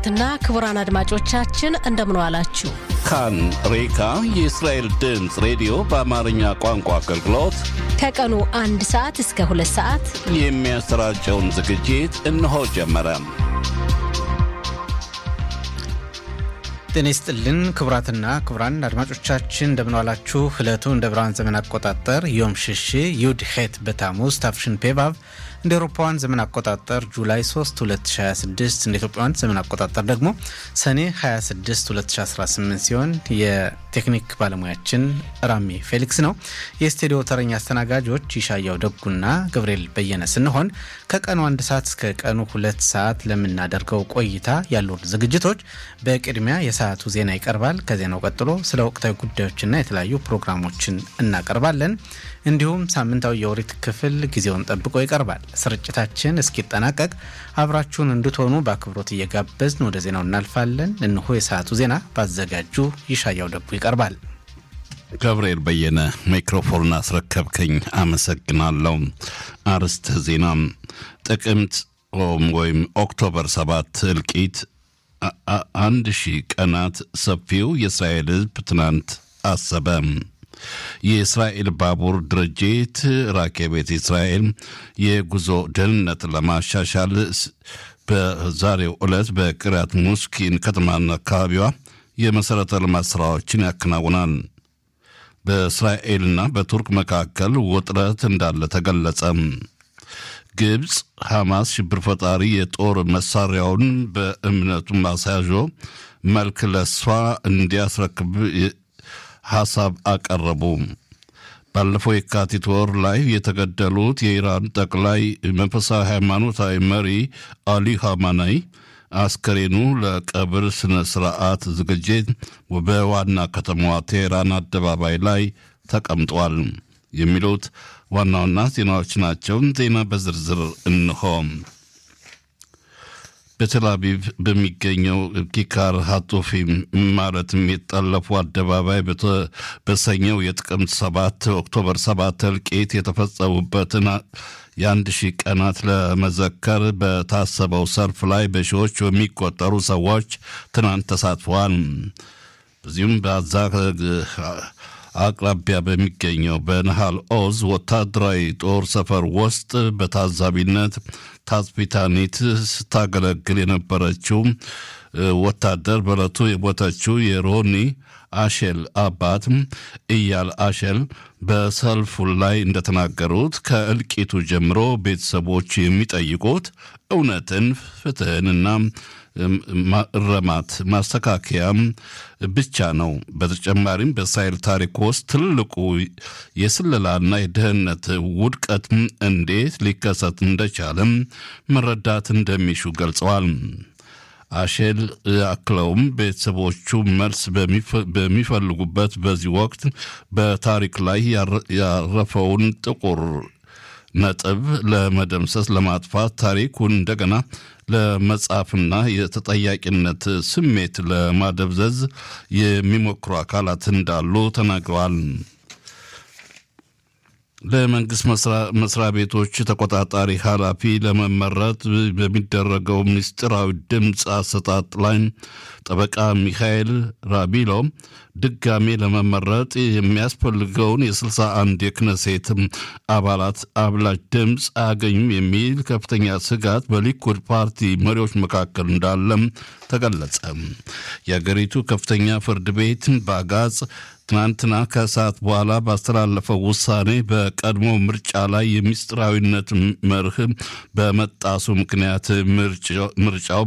ክቡራትና ክቡራን አድማጮቻችን እንደምን ዋላችሁ። ካን ሬካ የእስራኤል ድምጽ ሬዲዮ በአማርኛ ቋንቋ አገልግሎት ከቀኑ 1 ሰዓት እስከ 2 ሰዓት የሚያሰራጨውን ዝግጅት እነሆ ጀመረ። ጤና ይስጥልን ክቡራትና ክቡራን አድማጮቻችን እንደምን ዋላችሁ። ዕለቱ እንደ ብርሃን ዘመን አቆጣጠር ዮም ሽሽ ዩድ ሄት በታሙዝ ታፍሽን ፔቫቭ እንደ አውሮፓውያን ዘመን አቆጣጠር ጁላይ 3 2026 እንደ ኢትዮጵያውያን ዘመን አቆጣጠር ደግሞ ሰኔ 26 2018 ሲሆን የቴክኒክ ባለሙያችን ራሚ ፌሊክስ ነው። የስቱዲዮ ተረኛ አስተናጋጆች ይሻያው ደጉና ገብርኤል በየነ ስንሆን ከቀኑ 1 ሰዓት እስከ ቀኑ 2 ሰዓት ለምናደርገው ቆይታ ያሉ ዝግጅቶች በቅድሚያ የሰዓቱ ዜና ይቀርባል። ከዜናው ቀጥሎ ስለ ወቅታዊ ጉዳዮችና የተለያዩ ፕሮግራሞችን እናቀርባለን። እንዲሁም ሳምንታዊ የኦሪት ክፍል ጊዜውን ጠብቆ ይቀርባል። ስርጭታችን እስኪጠናቀቅ አብራችሁን እንድትሆኑ በአክብሮት እየጋበዝን ወደ ዜናው እናልፋለን። እነሆ የሰዓቱ ዜና ባዘጋጁ ይሻያው ደጉ ይቀርባል። ገብርኤል በየነ ማይክሮፎን አስረከብከኝ፣ አመሰግናለሁ። አርስተ ዜና። ጥቅምት ወይም ኦክቶበር 7 እልቂት 1000 ቀናት ሰፊው የእስራኤል ሕዝብ ትናንት አሰበ። የእስራኤል ባቡር ድርጅት ራኬቤት እስራኤል የጉዞ ደህንነት ለማሻሻል በዛሬው ዕለት በቅሪያት ሙስኪን ከተማና አካባቢዋ የመሰረተ ልማት ስራዎችን ያከናውናል። በእስራኤልና በቱርክ መካከል ውጥረት እንዳለ ተገለጸ። ግብጽ ሐማስ ሽብር ፈጣሪ የጦር መሳሪያውን በእምነቱ ማሳያዦ መልክ ለሷ እንዲያስረክብ ሐሳብ አቀረቡ። ባለፈው የካቲት ወር ላይ የተገደሉት የኢራን ጠቅላይ መንፈሳዊ ሃይማኖታዊ መሪ አሊ ኻሜኒ አስከሬኑ ለቀብር ስነ ስርዓት ዝግጅት በዋና ከተማዋ ቴህራን አደባባይ ላይ ተቀምጧል። የሚሉት ዋናውና ዜናዎች ናቸው። ዜና በዝርዝር እንሆ። በቴል አቪቭ በሚገኘው ኪካር ሃቶፊም ማለትም የጠለፉ አደባባይ በሰኘው የጥቅምት 7 ኦክቶበር 7 እልቂት የተፈጸሙበትን የ1000 ቀናት ለመዘከር በታሰበው ሰልፍ ላይ በሺዎች የሚቆጠሩ ሰዎች ትናንት ተሳትፈዋል። በዚሁም በአዛ አቅራቢያ በሚገኘው በነሃል ኦዝ ወታደራዊ ጦር ሰፈር ውስጥ በታዛቢነት ታስፒታኒት ስታገለግል የነበረችው ወታደር በለቱ የሞተችው የሮኒ አሸል አባት ኢያል አሸል በሰልፉ ላይ እንደተናገሩት ከእልቂቱ ጀምሮ ቤተሰቦች የሚጠይቁት እውነትን፣ ፍትህንና እረማት ማስተካከያም ብቻ ነው። በተጨማሪም በእስራኤል ታሪክ ውስጥ ትልቁ የስለላና የደህንነት ውድቀት እንዴት ሊከሰት እንደቻለም መረዳት እንደሚሹ ገልጸዋል። አሸል አክለውም ቤተሰቦቹ መልስ በሚፈልጉበት በዚህ ወቅት በታሪክ ላይ ያረፈውን ጥቁር ነጥብ ለመደምሰስ ለማጥፋት ታሪኩን እንደገና ለመጻፍና የተጠያቂነት ስሜት ለማደብዘዝ የሚሞክሩ አካላት እንዳሉ ተናግረዋል። ለመንግስት መስሪያ ቤቶች ተቆጣጣሪ ኃላፊ ለመመረጥ በሚደረገው ምስጢራዊ ድምፅ አሰጣጥ ላይ ጠበቃ ሚካኤል ራቢሎ ድጋሜ ለመመረጥ የሚያስፈልገውን የ61 የክነሴት አባላት አብላጭ ድምፅ አያገኙም የሚል ከፍተኛ ስጋት በሊኩድ ፓርቲ መሪዎች መካከል እንዳለም ተገለጸ። የአገሪቱ ከፍተኛ ፍርድ ቤት በአጋጽ ትናንትና ከሰዓት በኋላ ባስተላለፈው ውሳኔ በቀድሞ ምርጫ ላይ የምስጢራዊነት መርህ በመጣሱ ምክንያት ምርጫው